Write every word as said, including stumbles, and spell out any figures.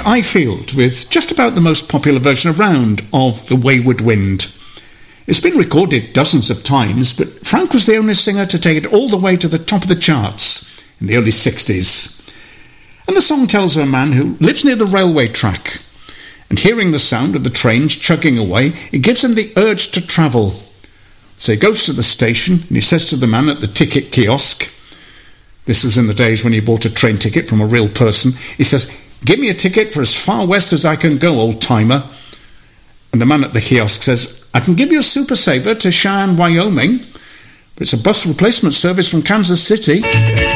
Ifield with just about the most popular version around of The Wayward Wind. It's been recorded dozens of times, but Frank was the only singer to take it all the way to the top of the charts in the early sixties. And the song tells of a man who lives near the railway track, and hearing the sound of the trains chugging away, it gives him the urge to travel. So he goes to the station and he says to the man at the ticket kiosk, this was in the days when you bought a train ticket from a real person, he says, "Give me a ticket for as far west as I can go, old-timer." And the man at the kiosk says, "I can give you a Super Saver to Cheyenne, Wyoming, but it's a bus replacement service from Kansas City."